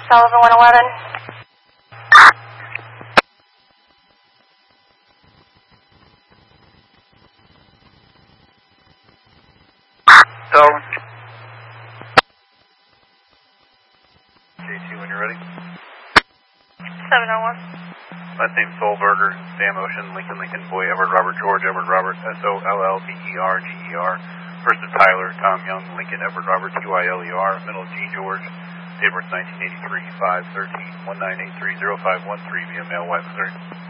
Sullivan 111. Sullivan. J2 when you're ready. 701. Last name Solberger, Sam Ocean, Lincoln, Boy, Edward Robert, George, Edward Robert, SOLLBERGER. First is Tyler, Tom Young, Lincoln, Edward Robert, TYLER. Middle G George, date of birth 1983, 513, 1983, 0513 via mail, White, Missouri.